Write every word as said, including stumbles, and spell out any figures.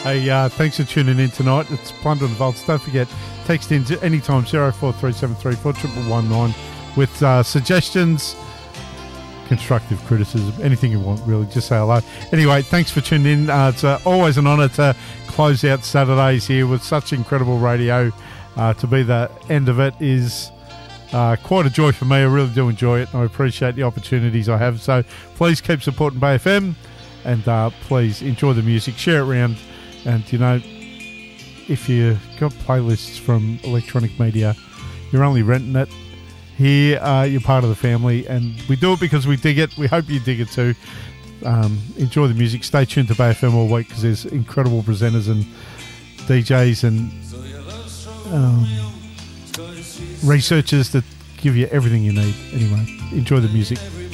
Hey, uh, thanks for tuning in tonight. It's Plunder and Volts. Don't forget, text in anytime zero four three seven three four one one nine with uh, suggestions, constructive criticism, anything you want, really. Just say hello. Anyway, thanks for tuning in. Uh, it's uh, always an honour to close out Saturdays here with such incredible radio. Uh, to be the end of it is uh, quite a joy for me. I really do enjoy it, and I appreciate the opportunities I have. So please keep supporting Bay F M, and uh, please enjoy the music, share it around. And, you know, if you've got playlists from electronic media, you're only renting it. Here, uh, you're part of the family, and we do it because we dig it. We hope you dig it too. Um, enjoy the music. Stay tuned to Bay F M all week because there's incredible presenters and D Js and um, researchers that give you everything you need. Anyway, enjoy the music.